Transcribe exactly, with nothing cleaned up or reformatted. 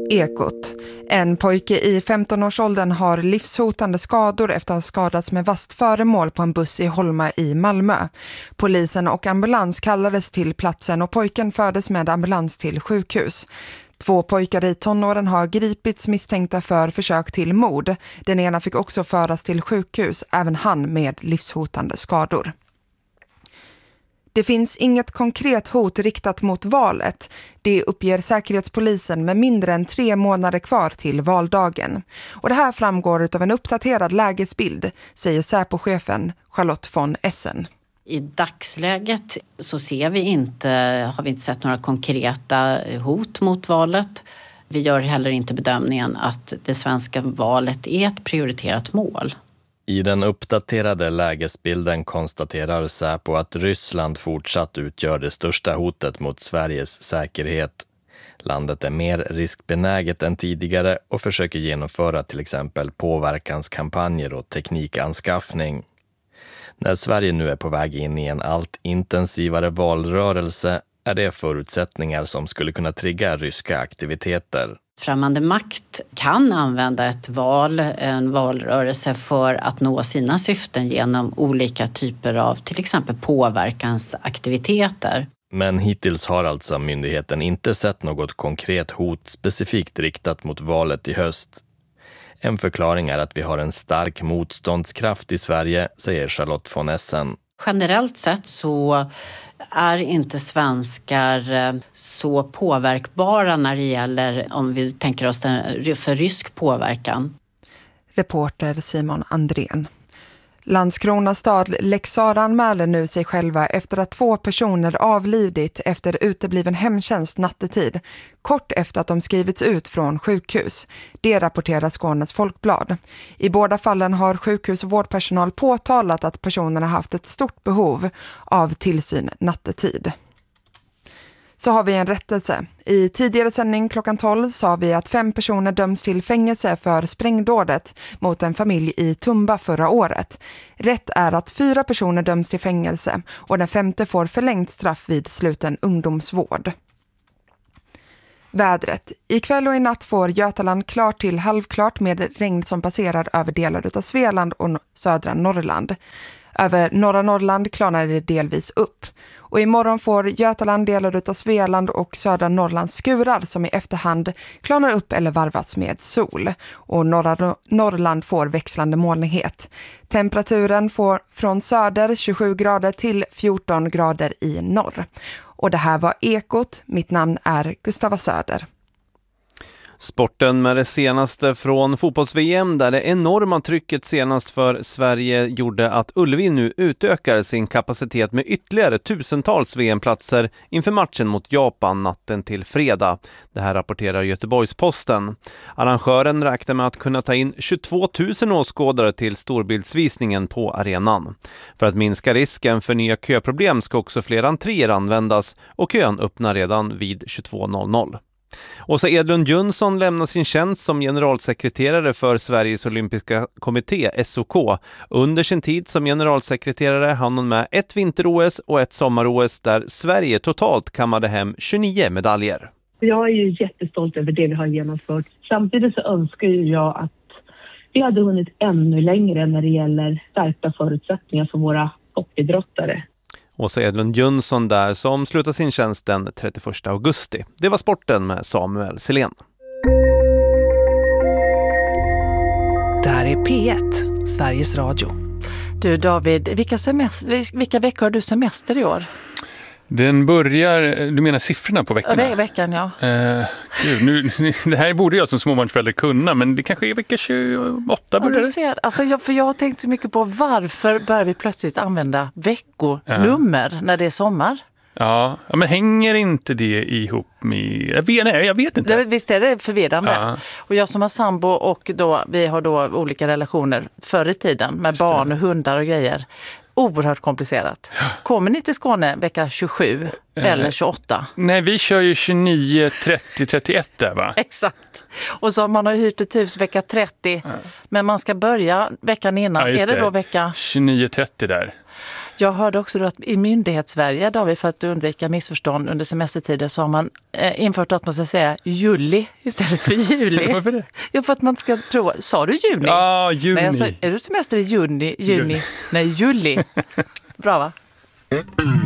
Ekot. En pojke i femton-årsåldern har livshotande skador efter att ha skadats med vasst föremål på en buss i Holma i Malmö. Polisen och ambulans kallades till platsen och pojken fördes med ambulans till sjukhus. Två pojkar i tonåren har gripits misstänkta för försök till mord. Den ena fick också föras till sjukhus, även han med livshotande skador. Det finns inget konkret hot riktat mot valet. Det uppger Säkerhetspolisen med mindre än tre månader kvar till valdagen. Och det här framgår av en uppdaterad lägesbild, säger Säpo-chefen Charlotte von Essen. I dagsläget så ser vi inte, har vi inte sett några konkreta hot mot valet. Vi gör heller inte bedömningen att det svenska valet är ett prioriterat mål. I den uppdaterade lägesbilden konstaterar Säpo att Ryssland fortsatt utgör det största hotet mot Sveriges säkerhet. Landet är mer riskbenäget än tidigare och försöker genomföra till exempel påverkanskampanjer och teknikanskaffning. När Sverige nu är på väg in i en allt intensivare valrörelse är det förutsättningar som skulle kunna trigga ryska aktiviteter. Främmande makt kan använda ett val, en valrörelse för att nå sina syften genom olika typer av till exempel påverkansaktiviteter. Men hittills har alltså myndigheten inte sett något konkret hot specifikt riktat mot valet i höst. En förklaring är att vi har en stark motståndskraft i Sverige, säger Charlotte von Essen. Generellt sett så är inte svenskar så påverkbara när det gäller, om vi tänker oss den, för rysk påverkan. Reporter Simon Andrén. Landskrona stad Leksara anmäler nu sig själva efter att två personer avlidit efter utebliven hemtjänst nattetid, kort efter att de skrivits ut från sjukhus. Det rapporterar Skånes Folkblad. I båda fallen har sjukhus- och vårdpersonal påtalat att personerna haft ett stort behov av tillsyn nattetid. Så har vi en rättelse. I tidigare sändning klockan tolv sa vi att fem personer döms till fängelse för sprängdådet mot en familj i Tumba förra året. Rätt är att fyra personer döms till fängelse och den femte får förlängt straff vid sluten ungdomsvård. Vädret. Ikväll och i natt får Götaland klart till halvklart med regn som passerar över delar av Svealand och södra Norrland. Över norra Norrland klarnar det delvis upp. Och imorgon får Götaland, delar av Svealand och södra Norrland skurar som i efterhand klarnar upp eller varvas med sol. Och norra Norrland får växlande molnighet. Temperaturen får från söder tjugosju grader till fjorton grader i norr. Och det här var Ekot. Mitt namn är Gustava Söder. Sporten med det senaste från fotbolls-V M där det enorma trycket senast för Sverige gjorde att Ullevi nu utökar sin kapacitet med ytterligare tusentals V M-platser inför matchen mot Japan natten till fredag. Det här rapporterar Göteborgs-Posten. Arrangören räknar med att kunna ta in tjugotvåtusen åskådare till storbildsvisningen på arenan. För att minska risken för nya köproblem ska också fler entréer användas och kön öppnar redan vid tjugotvå noll noll. Åsa Edlund Jönsson lämnar sin tjänst som generalsekreterare för Sveriges olympiska kommitté S O K. Under sin tid som generalsekreterare hann hon med ett vinter-O S och ett sommar-O S där Sverige totalt kammade hem tjugonio medaljer. Jag är ju jättestolt över det vi har genomfört. Samtidigt så önskar jag att vi hade hunnit ännu längre när det gäller stärkta förutsättningar för våra toppidrottare. Åsa Edlund Jönsson där som slutar sin tjänst den trettioförsta augusti. Det var sporten med Samuel Silén. Det här är P ett, Sveriges Radio. Du David, vilka, semester, vilka veckor har du semester i år? Den börjar, du menar siffrorna på veckorna? Ve- veckan, ja. Eh, gud, nu, det här borde jag som småbarnsförälder kunna, men det kanske är vecka tjugoåtta börjar ja, det. du ser, alltså jag, för jag har tänkt så mycket på varför börjar vi plötsligt använda veckonummer ja. när det är sommar? Ja, men hänger inte det ihop med... Jag vet, nej, jag vet inte. Det, visst är det förvirrande. Ja. Och jag som har sambo och då, vi har då olika relationer förr i tiden med Just barn det. och hundar och grejer. Oerhört komplicerat. Kommer ni till Skåne vecka tjugosju eh, eller tjugoåtta? Nej, vi kör ju tjugonio, trettio, trettioett där va? Exakt. Och så man har hyrt ett hus vecka trettio. Ja. Men man ska börja veckan innan. Ja, är det, det då vecka? tjugonio trettio där. Jag hörde också då att i myndighetssverige, David, för att undvika missförstånd under semestertider, så har man eh, infört att man ska säga juli istället för juli. Varför det? Ja, för att man ska tro... Sa du juni? Ja, juni. Nej, alltså, är du semester i juni? juni? Nej, juli. Bra, va?